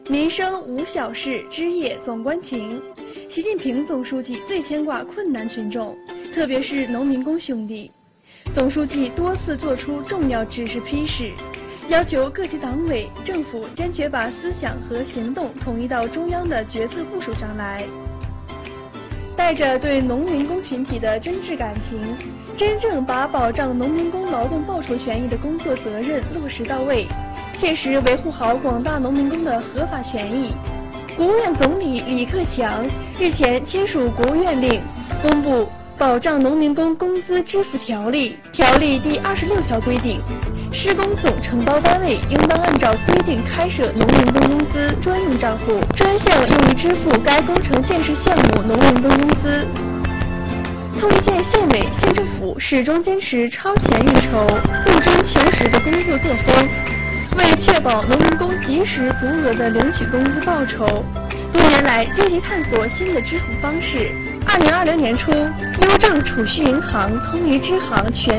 民生无小事，枝叶总关情。习近平总书记最牵挂困难群众，特别是农民工兄弟。总书记多次作出重要指示批示，要求各级党委政府坚决把思想和行动统一到中央的决策部署上来。带着对农民工群体的真挚感情，真正把保障农民工劳动报酬权益的工作责任落实到位，切实维护好广大农民工的合法权益。国务院总理李克强日前签署国务院令，公布《保障农民工工资支付条例》第26条规定，施工总承包单位应当按照规定开设农民工工资专用账户，专项用于支付该工程建设项目农民工工资。通一县县委县政府始终坚持超前预筹、务真求实的工作作风，为确保农民工及时足额的领取工资报酬，多年来积极探索新的支付方式。2020年初，邮政储蓄银行通一支行全